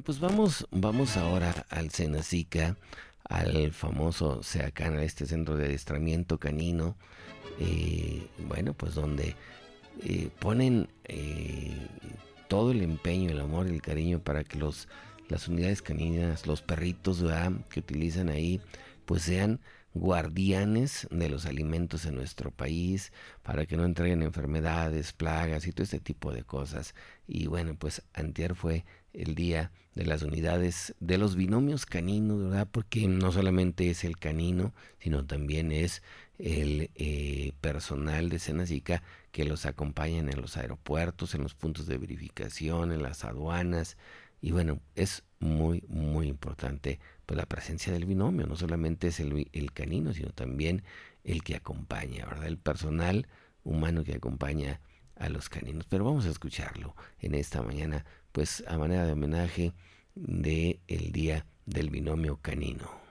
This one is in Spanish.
Pues vamos ahora al Senacica, al famoso SEACAN, a este centro de adiestramiento canino, pues donde ponen todo el empeño, el amor y el cariño para que las unidades caninas, los perritos, ¿verdad?, que utilizan ahí, pues sean guardianes de los alimentos en nuestro país, para que no entreguen enfermedades, plagas y todo este tipo de cosas. Y bueno, pues antier fue el día de las unidades, de los binomios caninos, ¿verdad? Porque no solamente es el canino, sino también es el personal de Senacica que los acompañan en los aeropuertos, en los puntos de verificación, en las aduanas. Y bueno, es muy, muy importante pues la presencia del binomio. No solamente es el canino, sino también el que acompaña, ¿verdad? El personal humano que acompaña a los caninos. Pero vamos a escucharlo en esta mañana, pues a manera de homenaje de el día del binomio canino.